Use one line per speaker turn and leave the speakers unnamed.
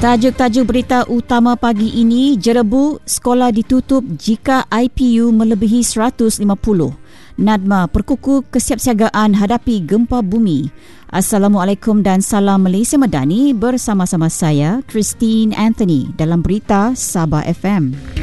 Tajuk-tajuk berita utama pagi ini, Jerebu, sekolah ditutup jika IPU melebihi 150. NADMA perkuku kesiapsiagaan hadapi gempa bumi. Assalamualaikum dan salam Malaysia Madani bersama-sama saya, Christine Anthony dalam Berita Sabah FM.